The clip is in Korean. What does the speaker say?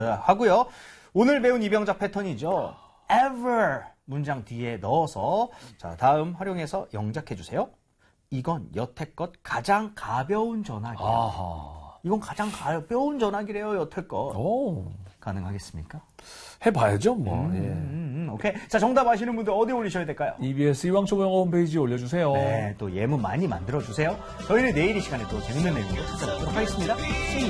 하고요. 오늘 배운 이병작 패턴이죠. ever 문장 뒤에 넣어서 자 다음 활용해서 영작해 주세요. 이건 여태껏 가장 가벼운 전화기야. 아하. 이건 가장 가벼운 전화기래요, 여태껏. 오. 가능하겠습니까? 해봐야죠, 뭐. 오케이. 자, 정답 아시는 분들 어디 올리셔야 될까요? EBS 이왕초보 영어 홈페이지에 올려주세요. 네, 또 예문 많이 만들어주세요. 저희는 내일 이 시간에 또 재밌는 내용으로 찾아뵙도록 하겠습니다. See you.